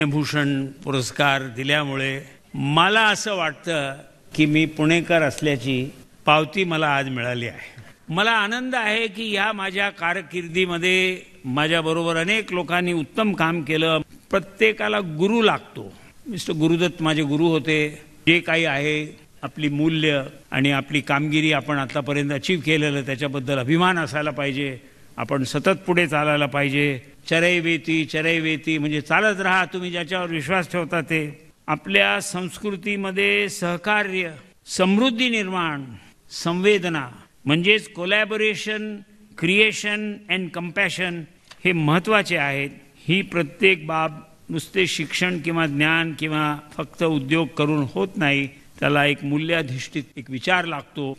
भूषण पुरस्कार दिल्यामुळे मला असं वाटतं की मी पुणेकर असल्याची पावती मला आज मिळाली आहे. मला आनंद आहे की या माझ्या कारकिर्दीमध्ये माझ्याबरोबर अनेक लोकांनी उत्तम काम केलं. प्रत्येकाला गुरु लागतो. मिस्टर गुरुदत्त माझे गुरु होते. जे काही आहे आपली मूल्य आणि आपली कामगिरी आपण आतापर्यंत अचीव केलेलं त्याच्याबद्दल अभिमान असायला पाहिजे. आपण सतत पुढे चालायला पाहिजे. चरैवेती म्हणजे चालत राहा. तुम्ही ज्याच्यावर विश्वास ठेवता ते. आपल्या संस्कृतीमध्ये सहकार्य, समृद्धी निर्माण, संवेदना म्हणजेच कोलॅबोरेशन, क्रिएशन अँड कंपॅशन हे महत्त्वाचे आहेत. ही प्रत्येक बाब नुसते शिक्षण किंवा ज्ञान किंवा फक्त उद्योग करून होत नाही. त्याला एक मूल्याधिष्ठित एक विचार लागतो.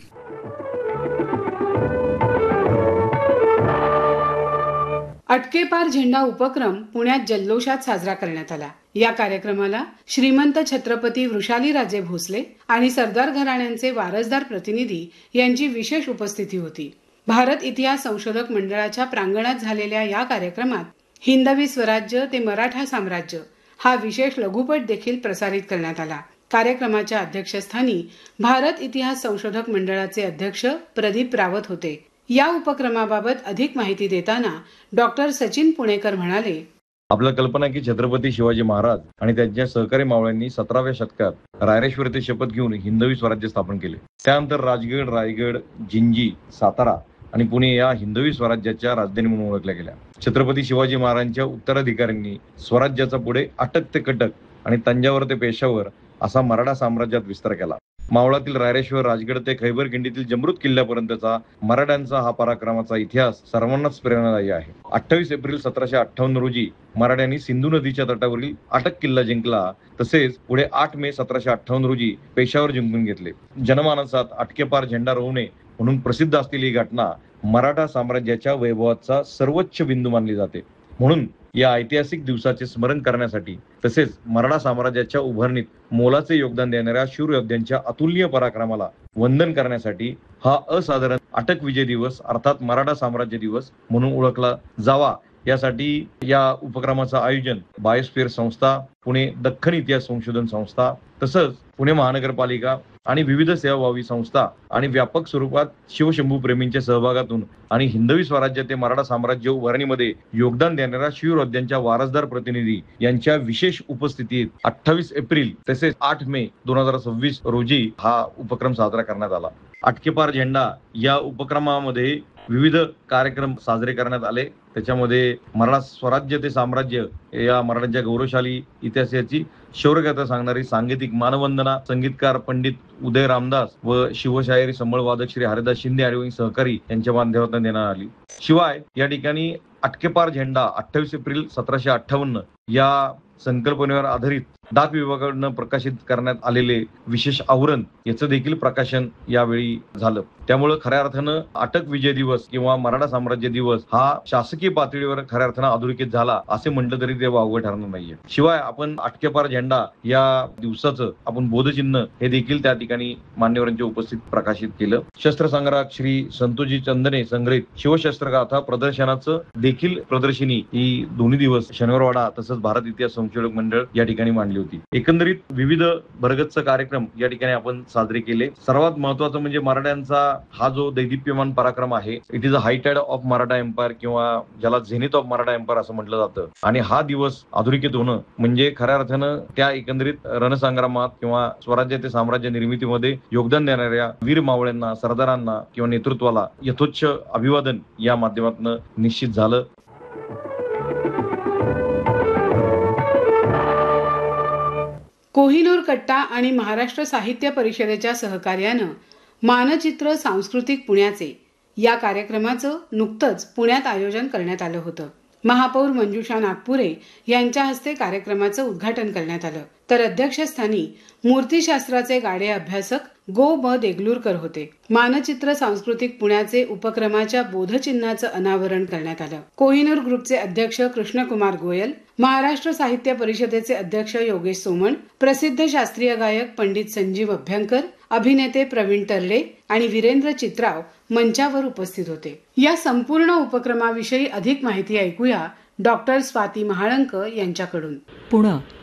अटके पार झेंडा उपक्रम पुण्यात जल्लोषात साजरा करण्यात आला. या कार्यक्रमाला श्रीमंत छत्रपती वृषालीराजे भोसले आणि सरदार घराण्यांचे वारसदार प्रतिनिधी यांची विशेष उपस्थिती होती. भारत इतिहास संशोधक मंडळाच्या प्रांगणात झालेल्या या कार्यक्रमात हिंदवी स्वराज्य ते मराठा साम्राज्य हा विशेष लघुपट देखील प्रसारित करण्यात आला. कार्यक्रमाच्या अध्यक्षस्थानी भारत इतिहास संशोधक मंडळाचे अध्यक्ष प्रदीप रावत होते. या उपक्रमाबाबत अधिक माहिती देताना डॉक्टर सचिन पुणेकर म्हणाले, आपल्याला कल्पना की छत्रपती शिवाजी महाराज आणि त्यांच्या सहकारी मावळ्यांनी 17व्या शतकात रायरेश्वर येथे शपथ घेऊन हिंदवी स्वराज्य स्थापन केले. त्यानंतर राजगड, रायगड, जिंजी, सातारा आणि पुणे या हिंदवी स्वराज्याच्या राजधानी म्हणून ओळखल्या गेल्या. छत्रपती शिवाजी महाराजांच्या उत्तराधिकाऱ्यांनी स्वराज्याचा पुढे अटक ते कटक आणि तंजावर ते पेशावर असा मराठा साम्राज्यात विस्तार केला. मावळातील रायरेश्वर, राजगड ते खैबर खिंडीतील जमरूद किल्ल्यापर्यंतचा मराठ्यांचा हा पराक्रमाचा इतिहास सर्वांनाच प्रेरणादायी आहे. 28 एप्रिल 1758 रोजी मराठ्यांनी सिंधू नदीच्या तटावरील अटक किल्ला जिंकला. तसेच पुढे 8 मे 1758 रोजी पेशावर जिंकून घेतले. जनमानसात अटके पार झेंडा रोवणे म्हणून प्रसिद्ध असलेली ही घटना मराठा साम्राज्याच्या वैभवाचा सर्वोच्च बिंदू मानली जाते. म्हणून या ऐतिहासिक दिवसाचे स्मरण करण्यासाठी तसेच मराठा साम्राज्याच्या उभारणीत मोलाचे योगदान देणाऱ्या शूर योद्ध्यांच्या अतुलनीय पराक्रमाला वंदन करण्यासाठी हा असाधारण अटक विजय दिवस अर्थात मराठा साम्राज्य दिवस म्हणून ओळखला जावा यासाठी या उपक्रमाचं आयोजन बायोस्फिअर संस्था, पुणे दख्खन इतिहास संशोधन संस्था तसंच पुणे महानगरपालिका आणि विविध सेवाभावी संस्था आणि व्यापक स्वरूपात शिवशंभू प्रेमींच्या सहभागातून आणि हिंदवी स्वराज्य ते मराठा साम्राज्य उभारणीमध्ये योगदान देणाऱ्या शिवयोद्ध्यांच्या वारसदार प्रतिनिधी यांच्या विशेष उपस्थितीत 28 एप्रिल तसेच 8 मे 2026 रोजी हा उपक्रम साजरा करण्यात आला. अटके पार झेंडा या उपक्रमामध्ये विविध कार्यक्रम साजरे करण्यात आले. त्याच्यामध्ये मराठा स्वराज्य ते साम्राज्य या मराठ्यांच्या गौरवशाली इतिहासाची शौर्यगाथा सांगणारी सांगीतिक मानवंदना संगीतकार पंडित उदय रामदास व शिवशाहिरी संबळवादक श्री हरिदास शिंदे आणि सहकारी यांच्या माध्यमातून देण्यात आली. शिवाय या ठिकाणी अटके पार झेंडा 28 एप्रिल 1758 या संकल्पनेवर आधारित डाक विभागाकडून प्रकाशित करण्यात आलेले विशेष आवरण याचं देखील प्रकाशन यावेळी झालं. त्यामुळे खऱ्या अर्थानं अटक विजय दिवस किंवा मराठा साम्राज्य दिवस हा शासकीय पातळीवर खऱ्या अर्थानं अधोरेखित झाला असे म्हटलं तरी ते वावगं ठरणार नाहीये. शिवाय आपण अटके पार झेंडा या दिवसाचं आपण बोधचिन्ह हे देखील त्या ठिकाणी मान्यवरांच्या उपस्थित प्रकाशित केलं. शस्त्रसंग्राहक श्री संतोजी चंदने संग्रहित शिवशस्त्रगाथा प्रदर्शनाचं देखील प्रदर्शनी ही दोन्ही दिवस शनिवारवाडा तसंच भारत इतिहास संशोधक मंडळ या ठिकाणी मांडली होती. एकंदरीत विविध भरगच्च कार्यक्रम या ठिकाणी आपण साजरे केले. सर्वात महत्वाचं म्हणजे मराठ्यांचा हा जो दैदिप्यमान पराक्रम आहे, it is a high Tide of Maratha empire किंवा ज्याला झेनिथ ऑफ मराठा एम्पायर असं म्हटलं जातं. आणि हा दिवस अधोरेखित होणं म्हणजे खऱ्या अर्थानं त्या एकंदरीत रणसंग्रामात किंवा स्वराज्य ते साम्राज्य निर्मितीमध्ये योगदान देणाऱ्या वीर मावळ्यांना, सरदारांना किंवा नेतृत्वाला यथोच्च अभिवादन या माध्यमातून निश्चित झालं. कोहिनूर कट्टा आणि महाराष्ट्र साहित्य परिषदेच्या सहकार्यानं मानचित्र सांस्कृतिक पुण्याचे या कार्यक्रमाचं नुकतंच पुण्यात आयोजन करण्यात आलं होतं. महापौर मंजुषा नागपुरे यांच्या हस्ते कार्यक्रमाचं उद्घाटन करण्यात आलं. तर अध्यक्षस्थानी मूर्तीशास्त्राचे गाडे अभ्यासक गो ब देगलूरकर होते. मानचित्र सांस्कृतिक पुण्याचे उपक्रमाच्या बोधचिन्हाचं अनावरण करण्यात आलं. कोहिनूर ग्रुपचे अध्यक्ष कृष्णकुमार गोयल, महाराष्ट्र साहित्य परिषदेचे अध्यक्ष योगेश सोमण, प्रसिद्ध शास्त्रीय गायक पंडित संजीव अभ्यंकर, अभिनेते प्रवीण तरले आणि वीरेंद्र चित्राव मंचावर उपस्थित होते. या संपूर्ण उपक्रमाविषयी अधिक माहिती ऐकूया डॉक्टर स्वाती महाळंक यांच्याकडून. पुणे